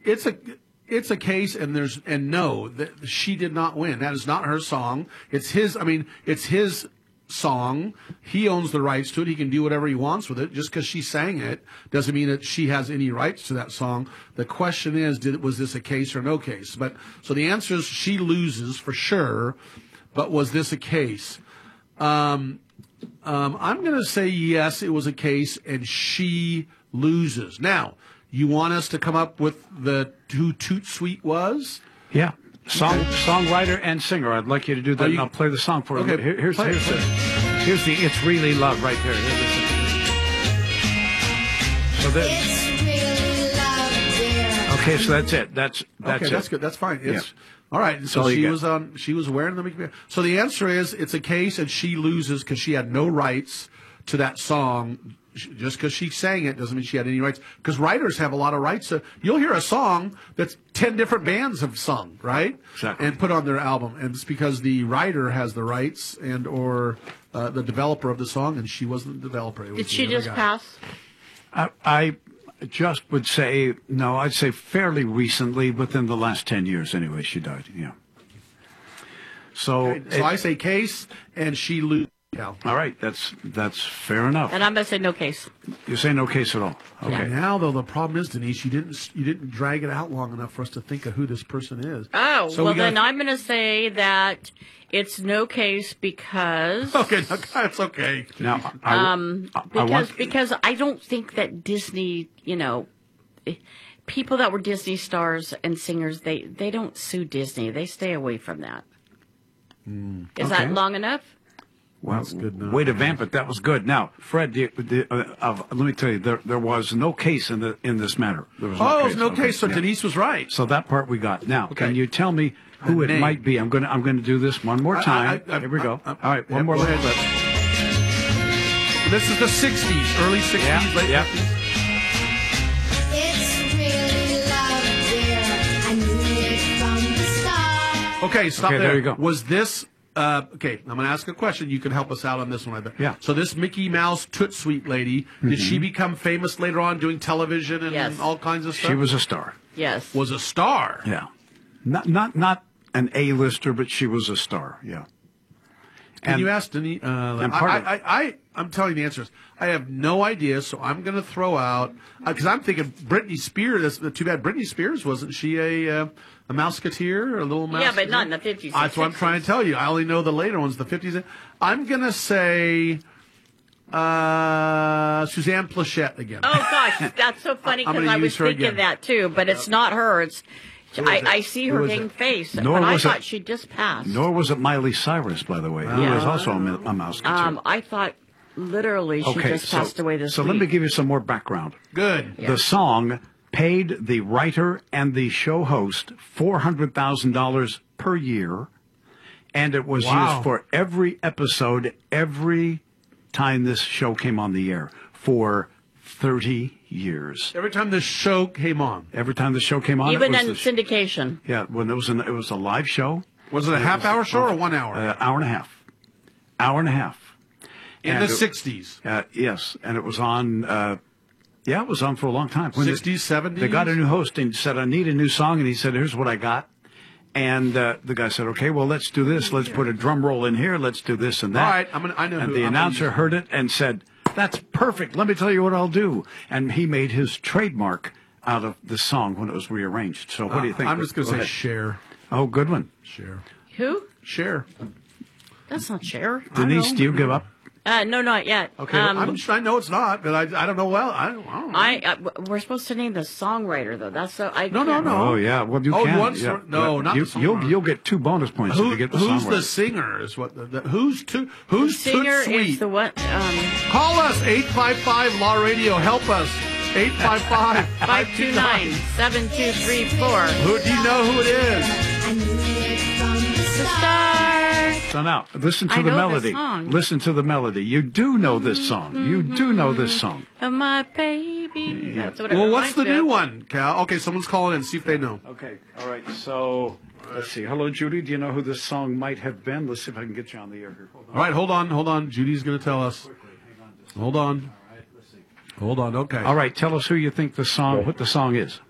it's a case, and no, that she did not win. That is not her song. It's his. I mean, it's his song. He owns the rights to it. He can do whatever he wants with it. Just because she sang it doesn't mean that she has any rights to that song. The question is, was this a case or no case? But so the answer is she loses for sure. But was this a case? I'm going to say yes, it was a case, and she loses. Now, you want us to come up with who Toot Sweet was? Yeah. Songwriter and singer. I'd like you to do that, and I'll play the song for you. Okay, Here's the It's Really Love right there. So It's really love, dear. okay, so that's it. That's okay, it. that's good. That's fine. All right. And so she was wearing the. So the answer is it's a case, and she loses because she had no rights to that song. Just because she sang it doesn't mean she had any rights. Because writers have a lot of rights. You'll hear a song that's 10 different bands have sung, right? Exactly. And put on their album. And it's because the writer has the rights or the developer of the song, and she wasn't the developer. Did she just pass? I just would say, no, I'd say fairly recently, within the last 10 years anyway, she died, yeah. So I say case, and she loses. Yeah. All right, that's fair enough. And I'm going to say no case. You say no case at all. Okay. Now, though, the problem is, Denise, you didn't drag it out long enough for us to think of who this person is. Oh, so then I'm going to say that it's no case because... Okay, that's okay. Now, because I don't think that Disney, people that were Disney stars and singers, they don't sue Disney. They stay away from that. Is that long enough? Well, way to vamp it. That was good. Now, Fred, let me tell you, there was no case in this matter. There was no case. So Denise was right. So that part we got. Now, can you tell me who it might be? I'm going to do this one more time. Here we go. All right, one more little clip. This is the '60s, early '60s, late '50s. It's really love, dear. I knew it from the start. Okay, stop there. There you go. Was this? Okay, I'm going to ask a question. You can help us out on this one, I bet. Yeah. So this Mickey Mouse Toot Sweet lady, did she become famous later on doing television and all kinds of stuff? She was a star. Yes. Was a star? Yeah. Not an A-lister, but she was a star, yeah. Can you ask Denise? I'm telling you the answers. I have no idea, so I'm going to throw out, because I'm thinking Britney Spears. Too bad Britney Spears wasn't she a Mouseketeer or a little mouse? Yeah, but not in the 50s. That's what I'm trying to tell you. I only know the later ones, the 50s. I'm going to say Suzanne Plachette again. Oh, gosh, that's so funny because I was thinking that too, but it's not her. It's I see her dang face, but I thought she just passed. Nor was it Miley Cyrus, by the way, who was also a Mouseketeer. I thought literally she just passed away this week. So let me give you some more background. Good. The song paid the writer and the show host $400,000 per year, and it was used for every episode, every time this show came on the air for 30 years. Every time the show came on. Every time the show came on. Even in syndication. Yeah, when it was a live show. Was it a half-hour show or 1 hour? Hour and a half. Hour and a half. In the 60s? Yes, and it was on... it was on for a long time. 60s, 70s? They got a new host and said, I need a new song. And he said, here's what I got. And the guy said, okay, well, let's do this. Let's put a drum roll in here. Let's do this and that. All right, I know and the announcer heard it and said, that's perfect. Let me tell you what I'll do. And he made his trademark out of the song when it was rearranged. So what do you think? I'm just going to say Cher. Oh, good one. Cher. Who? Cher. That's not Cher. Denise, do you give up? No, not yet. Okay, I know it's not, but I don't know. Well, I don't know. We're supposed to name the songwriter though. That's so. No. Oh yeah, well you can. Not the songwriter. You'll get 2 bonus points if you get the songwriter. Who's the singer? Is what who's the singer is the what? Call us 855 Law Radio. Help us 855 529 7234. Who do you know who it is? I knew it from the start. So now, listen to the melody. Listen to the melody. You do know this song. You do know this song. My baby. Yeah. Well, what's the new one, Cal? Okay, someone's calling in. See if they know. Okay, all right. So let's see. Hello, Judy. Do you know who this song might have been? Let's see if I can get you on the air here. All right, hold on. Judy's going to tell us. Hold on. Hold on. Okay. All right. Tell us who you think what the song is.